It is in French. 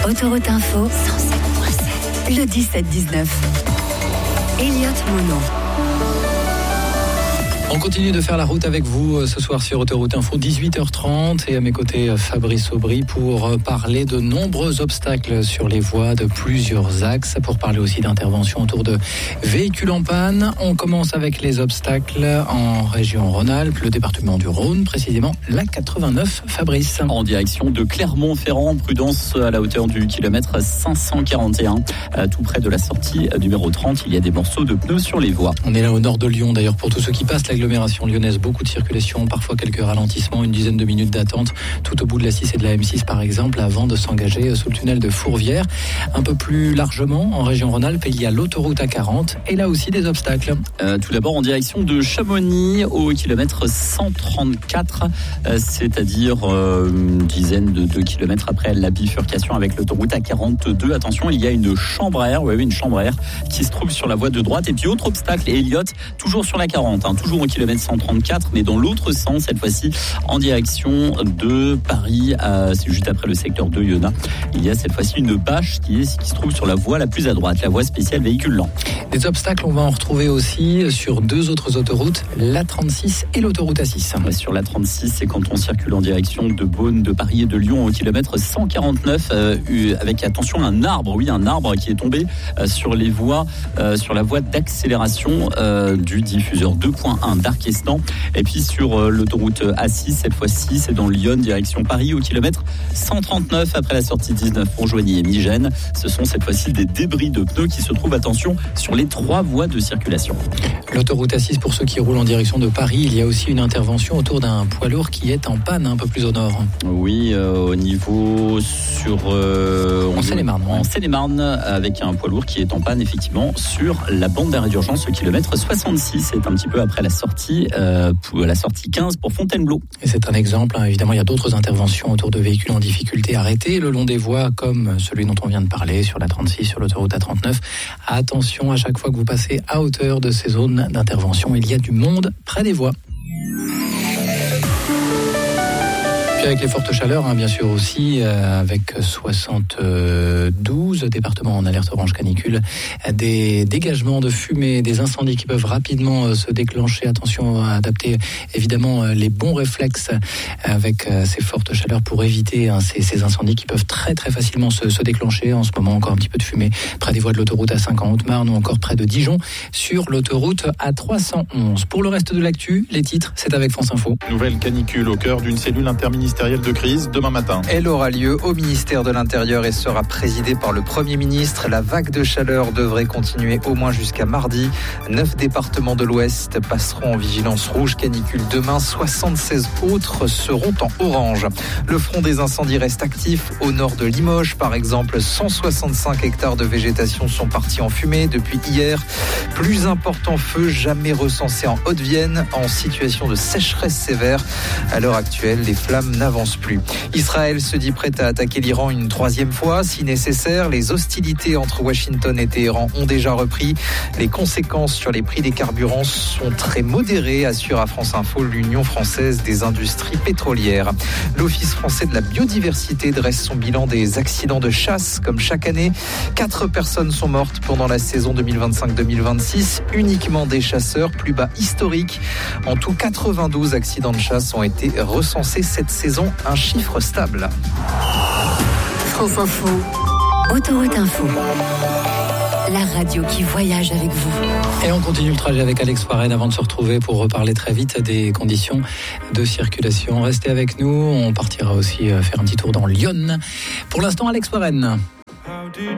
Autoroute Info 107.7. Le 17-19. Elliott Mono. On continue de faire la route avec vous ce soir sur Autoroute Info, 18h30, et à mes côtés Fabrice Aubry pour parler de nombreux obstacles sur les voies de plusieurs axes, pour parler aussi d'intervention autour de véhicules en panne. On commence avec les obstacles en région Rhône-Alpes, le département du Rhône, précisément la 89. Fabrice. En direction de Clermont-Ferrand, prudence à la hauteur du kilomètre 541, tout près de la sortie numéro 30. Il y a des morceaux de pneus sur les voies. On est là au nord de Lyon d'ailleurs pour tous ceux qui passent l'agglomération lyonnaise, beaucoup de circulation, parfois quelques ralentissements, une dizaine de minutes d'attente tout au bout de la 6 et de la M6 par exemple, avant de s'engager sous le tunnel de Fourvière. Un peu plus largement, en région Rhône-Alpes, il y a l'autoroute A40 et là aussi des obstacles. Tout d'abord en direction de Chamonix au kilomètre 134, c'est-à-dire une dizaine de kilomètres après la bifurcation avec l'autoroute A42. Attention, il y a une chambre à air, une chambre à air qui se trouve sur la voie de droite. Et puis autre obstacle, Elliott, toujours sur la 40, toujours au kilomètre 134, mais dans l'autre sens, cette fois-ci en direction de Paris, c'est juste après le secteur de Yonah. Il y a cette fois-ci une bâche qui se trouve sur la voie la plus à droite, la voie spéciale véhicules lents. Des obstacles, on va en retrouver aussi sur deux autres autoroutes, la 36 et l'autoroute A6. Sur la 36, c'est quand on circule en direction de Beaune, de Paris et de Lyon au kilomètre 149, avec attention un arbre qui est tombé sur les voies, sur la voie d'accélération du diffuseur 2.1 d'Arquestan. Et puis sur l'autoroute A6, cette fois-ci, c'est dans Lyon, direction Paris, au kilomètre 139, après la sortie 19 pour Joigny et Migène. Ce sont cette fois-ci des débris de pneus qui se trouvent, attention, sur les 3 voies de circulation. L'autoroute A6, pour ceux qui roulent en direction de Paris, il y a aussi une intervention autour d'un poids lourd qui est en panne un peu plus au nord. Oui, au niveau en Seine-et-Marne. En Seine-et-Marne, avec un poids lourd qui est en panne, effectivement, sur la bande d'arrêt d'urgence, au kilomètre 66. C'est un petit peu après la sortie 15 pour Fontainebleau. Et c'est un exemple, évidemment, il y a d'autres interventions autour de véhicules en difficulté arrêtés le long des voies, comme celui dont on vient de parler, sur la 36, sur l'autoroute A39. Attention, à chaque fois que vous passez à hauteur de ces zones d'intervention, il y a du monde près des voies. Puis avec les fortes chaleurs, bien sûr aussi, avec 72 départements en alerte orange canicule, des dégagements de fumée, des incendies qui peuvent rapidement se déclencher. Attention à adapter évidemment les bons réflexes avec ces fortes chaleurs pour éviter ces incendies qui peuvent très très facilement se déclencher. En ce moment, encore un petit peu de fumée près des voies de l'autoroute A5 en Haute-Marne ou encore près de Dijon sur l'autoroute A311. Pour le reste de l'actu, les titres, c'est avec France Info. Nouvelle canicule au cœur d'une cellule interministérielle de crise demain matin. Elle aura lieu au ministère de l'Intérieur et sera présidée par le Premier ministre. La vague de chaleur devrait continuer au moins jusqu'à mardi. 9 départements de l'Ouest passeront en vigilance rouge canicule demain. 76 autres seront en orange. Le front des incendies reste actif. Au nord de Limoges, par exemple, 165 hectares de végétation sont partis en fumée depuis hier. Plus important feu jamais recensé en Haute-Vienne, en situation de sécheresse sévère. À l'heure actuelle, les flammes n'avance plus. Israël se dit prête à attaquer l'Iran une 3e fois, si nécessaire. Les hostilités entre Washington et Téhéran ont déjà repris. Les conséquences sur les prix des carburants sont très modérées, assure à France Info l'Union française des industries pétrolières. L'Office français de la biodiversité dresse son bilan des accidents de chasse. Comme chaque année, 4 personnes sont mortes pendant la saison 2025-2026, uniquement des chasseurs, plus bas historique. En tout, 92 accidents de chasse ont été recensés cette saison, un chiffre stable. France Info, Autoroute Info, la radio qui voyage avec vous. Et on continue le trajet avec Alex Warren avant de se retrouver pour reparler très vite des conditions de circulation. Restez avec nous, on partira aussi faire un petit tour dans Lyon. Pour l'instant, Alex Warren. How did